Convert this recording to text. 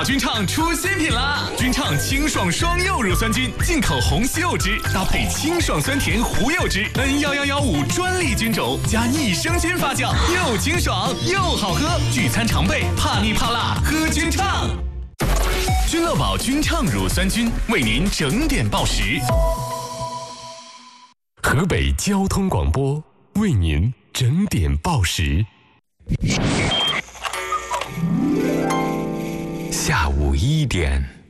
君畅出新品啦！君畅清爽双柚乳酸菌，进口红西柚汁搭配清爽酸甜胡柚汁，N11115专利菌种加益生菌发酵，又清爽又好喝。聚餐常备，怕腻怕辣喝君畅。君乐宝君畅乳酸菌为您整点报时。 河北交通广播为您整点报时。下午1点。